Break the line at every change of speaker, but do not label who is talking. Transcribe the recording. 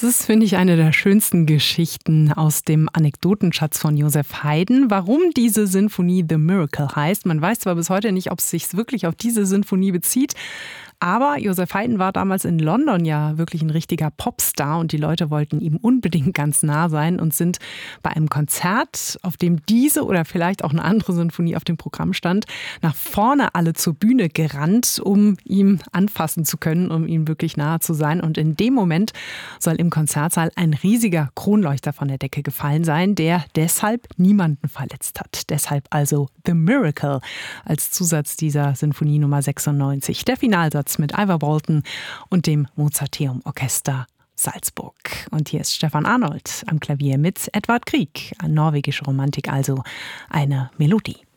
Das ist, finde ich, eine der schönsten Geschichten aus dem Anekdotenschatz von Joseph Haydn. Warum diese Sinfonie The Miracle heißt, man weiß zwar bis heute nicht, ob es sich wirklich auf diese Sinfonie bezieht, aber Joseph Haydn war damals in London ja wirklich ein richtiger Popstar und die Leute wollten ihm unbedingt ganz nah sein und sind bei einem Konzert, auf dem diese oder vielleicht auch eine andere Sinfonie auf dem Programm stand, nach vorne alle zur Bühne gerannt, um ihn anfassen zu können, um ihm wirklich nahe zu sein. Und in dem Moment soll im Konzertsaal ein riesiger Kronleuchter von der Decke gefallen sein, der deshalb niemanden verletzt hat. Deshalb also The Miracle als Zusatz dieser Sinfonie Nummer 96. Der Finalsatz mit Ivor Bolton und dem Mozarteum Orchester Salzburg. Und hier ist Stefan Arnold am Klavier mit Edvard Grieg, eine norwegische Romantik, also eine Melodie.